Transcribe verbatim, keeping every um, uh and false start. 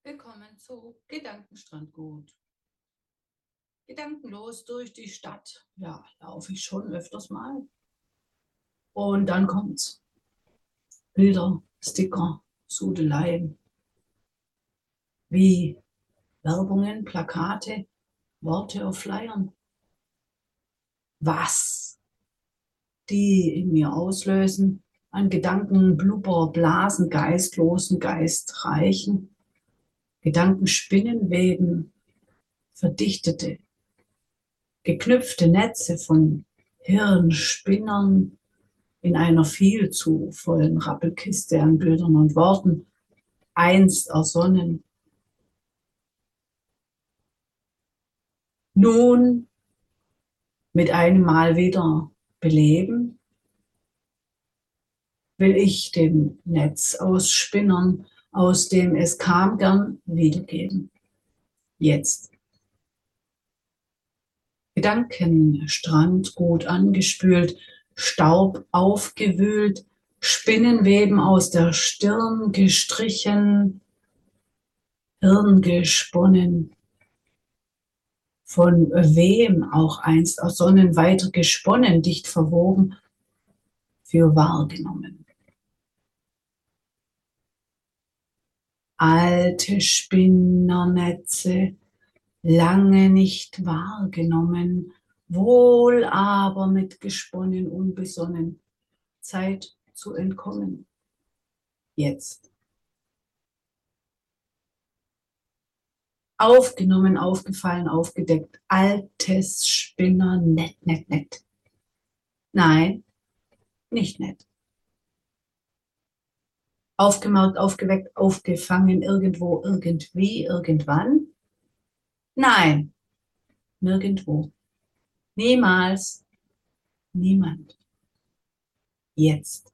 Willkommen zu Gedankenstrandgut. Gedankenlos durch die Stadt. Ja, laufe ich schon öfters mal. Und dann kommt's. Bilder, Sticker, Sudeleien. Wie Werbungen, Plakate, Worte auf Flyern. Was die in mir auslösen an Gedanken, Blubber, Blasen, geistlosen, geistreichen. Gedankenspinnen, Weben, verdichtete, geknüpfte Netze von Hirnspinnern in einer viel zu vollen Rappelkiste an Bildern und Worten, einst ersonnen. Nun mit einem Mal wieder beleben, will ich dem Netz aus Spinnern, aus dem es kam, gern wiedergeben. Jetzt. Gedankenstrand gut angespült, Staub aufgewühlt, Spinnenweben aus der Stirn gestrichen, Hirn gesponnen, von wem auch einst ersonnen, weiter gesponnen, dicht verwoben, für wahrgenommen. Alte Spinnernetze, lange nicht wahrgenommen, wohl aber mitgesponnen, unbesonnen, Zeit zu entkommen. Jetzt. Aufgenommen, aufgefallen, aufgedeckt, altes Spinner, nett, nett, nett. Nein, nicht nett. Aufgemerkt, aufgeweckt, aufgefangen, irgendwo, irgendwie, irgendwann. Nein, nirgendwo. Niemals, niemand. Jetzt.